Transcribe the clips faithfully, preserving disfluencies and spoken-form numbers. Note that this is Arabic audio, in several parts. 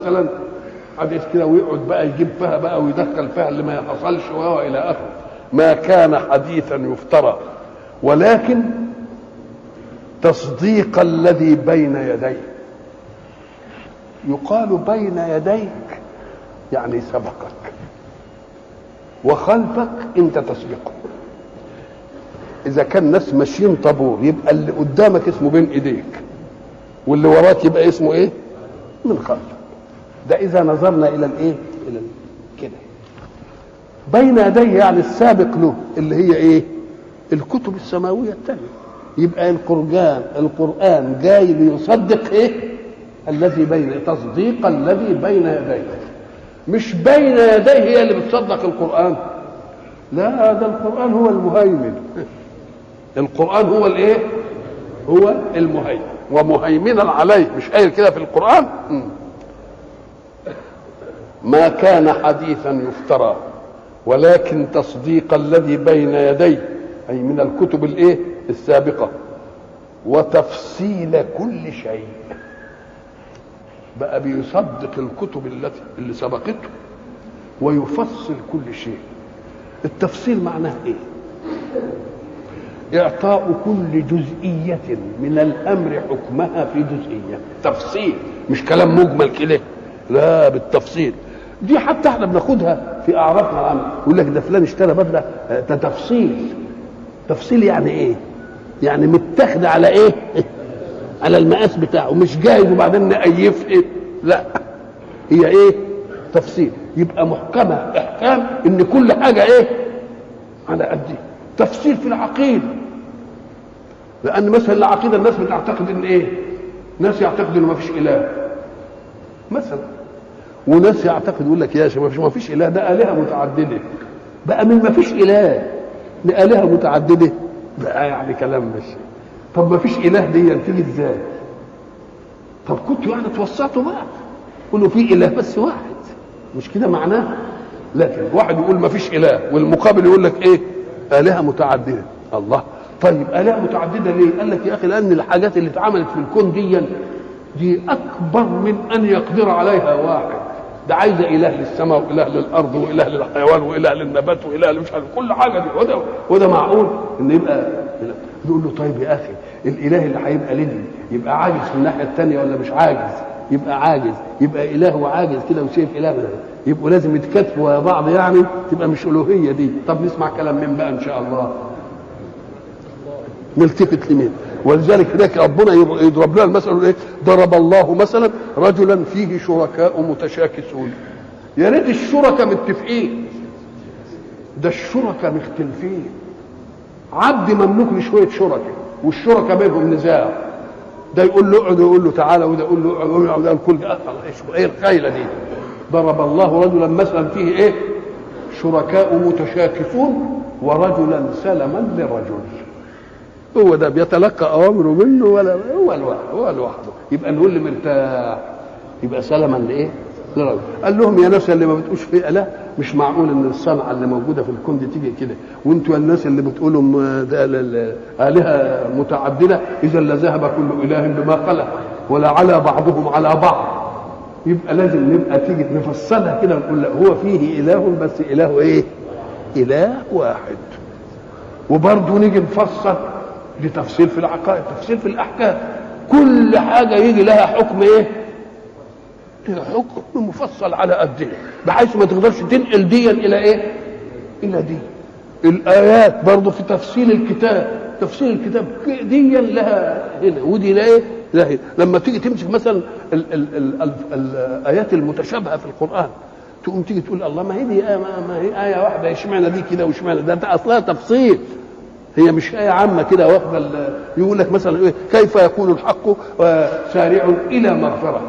مثلا حديث كده ويقعد بقى يجيب فيها بقى ويدخل فيها اللي ما حصلش وهو الى اخره. ما كان حديثا يفترى ولكن تصديق الذي بين يديه. يقال بين يديك يعني سبقك وخلفك انت تسبقه. اذا كان ناس ماشيين طابور يبقى اللي قدامك اسمه بين ايديك واللي وراك يبقى اسمه ايه؟ من خلفك. ده اذا نظرنا الى الايه؟ الى كده بين يديه يعني السابق له اللي هي ايه؟ الكتب السماويه الثانيه. يبقى القرآن القرآن جاي ليصدق ايه؟ الذي بين تصديق الذي بين يديه. مش بين يديه هي اللي بتصدق القرآن، لا ده القرآن هو المهيمن. القرآن هو الايه؟ هو المهيمن ومهيمنا عليه. مش قايل كده في القرآن؟ ما كان حديثا يفترى ولكن تصديق الذي بين يديه أي من الكتب الايه؟ السابقة وتفصيل كل شيء. بقى بيصدق الكتب التي اللي سبقته ويفصل كل شيء. التفصيل معناه ايه؟ اعطاء كل جزئية من الامر حكمها في جزئية. تفصيل مش كلام مجمل كده، لا بالتفصيل. دي حتى احنا بناخدها في اعرافنا العامة، يقول لك ده فلان اشترى بدله، ده تفصيل. تفصيل يعني ايه؟ يعني متاخد على ايه؟ على المقاس بتاعه، مش جايب وبعدين نقيف ايه؟ لا هي ايه؟ تفصيل. يبقى محكمه احكام ان كل حاجه ايه؟ على قد. تفصيل في العقيده، لان مثلا العقيده الناس بتعتقد ان ايه؟ ناس يعتقد انه ما فيش اله مثلا، وناس يعتقد يقول لك يا شباب ما فيش اله، ده الهه متعدده. بقى من ما فيش اله لالهه متعدده بقى يعني كلام ماشي. طب ما فيش اله دي تيجي ازاي؟ طب كنتوا يعني توسطوا بقى قولوا في اله بس واحد، مش كده معناها؟ لكن واحد يقول ما فيش اله والمقابل يقول لك ايه؟ الهه متعدده. الله، طيب الهه متعدده ليه؟ قال لك يا اخي لان الحاجات اللي اتعملت في الكون دي دي اكبر من ان يقدر عليها واحد. ده عايزه اله للسماء واله للارض واله للحيوان واله للنبات واله مش عارف كل حاجه دي. وده وده معقول ان يبقى؟ نقول له طيب يا اخي الاله اللي هيبقى لدي يبقى عاجز في الناحيه الثانيه ولا مش عاجز؟ يبقى عاجز. يبقى اله وعاجز كده وشايف اله ده. يبقوا لازم يتكاتفوا يا بعض يعني، تبقى مش الوهيه دي. طب نسمع كلام مين بقى ان شاء الله؟ نلتفت لمين؟ ولذلك هناك ربنا يضرب لنا المثل ايه؟ ضرب الله مثلا رجلا فيه شركاء متشاكسون. يا ريت الشركاء متفقين، ده الشركاء مختلفين. عبد مملوك لشويه شركاء والشركاء بينهم نزاع، ده يقول له اقعد ويقول له تعالى، وده يقول له اقعد وده الكل ايش ايه الخيله دي؟ ضرب الله رجلا مثلا فيه ايه؟ شركاء متشاكسون ورجلا سلما لرجل. هو ده بيتلقى اوامره منه ولا هو لوحده؟ هو لوحده. يبقى نقول له مرتاح، يبقى سلما لايه؟ لرجل. قال لهم يا ناس اللي ما بتقولش في اله، مش معقول ان الصنعه اللي موجوده في الكون دي تيجي كده، وانتوا الناس اللي بتقولوا الهه متعدده، اذا لذهب كل اله بما خلق ولا على بعضهم على بعض. يبقى لازم نبقى تيجي نفصلها كده ونقول لا هو فيه اله بس اله ايه؟ اله واحد. وبرضه نيجي نفصل لتفصيل في العقائد، تفصيل في الاحكام. كل حاجه يجي لها حكم ايه؟ لها حكم مفصل على قد ايه، بحيث ما تقدرش تنقل ديا الى ايه؟ الى دي. الايات برضه في تفصيل الكتاب، تفصيل الكتاب ديا لها هنا ودي لها ايه؟ لها هنا. لما تيجي تمسك مثلا ال ال ال ال الايات المتشابهه في القران، تقوم تيجي تقول الله ما هي دي آية ما هي ايه واحده، اشمعنى دي كده واشمعنى ده؟ ده اصلها تفصيل، هي مش آية عامة كده واخدة. يقول لك مثلا إيه؟ كيف يكون الحق سارعوا إلى مغفرة،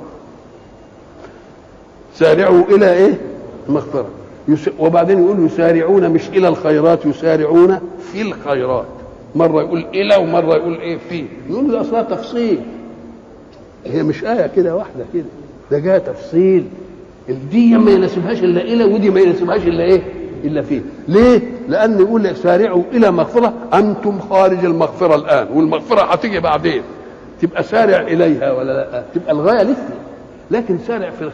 سارعوا إلى إيه؟ مغفرة. وبعدين يقول يسارعون مش إلى الخيرات، يسارعون في الخيرات. مرة يقول إلى ومرة يقول إيه في. يقول ده أصلها تفصيل، هي مش آية كده واحدة كده، ده جاء تفصيل. دي ما يناسبهاش إلا إلى، ودي ما يناسبهاش إلا إيه؟ إلا فيه. ليه؟ لأن يقول لك سارعوا إلى مغفرة، أنتم خارج المغفرة الآن والمغفرة هتيجي بعدين، تبقى سارع إليها ولا لا؟ تبقى الغاية لسه. لكن سارع في